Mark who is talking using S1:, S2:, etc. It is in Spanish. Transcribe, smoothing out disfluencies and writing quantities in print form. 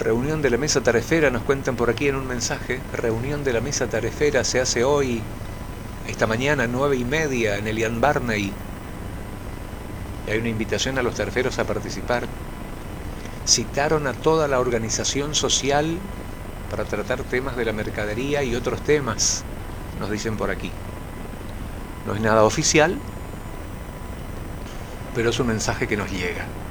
S1: Reunión de la mesa tarefera, nos cuentan por aquí en un mensaje. Reunión de la mesa tarefera se hace hoy, esta mañana, 9:30, en el Ian Barney. Hay una invitación a los tareferos a participar. Citaron a toda la organización social para tratar temas de la mercadería y otros temas, nos dicen por aquí. No es nada oficial, pero es un mensaje que nos llega.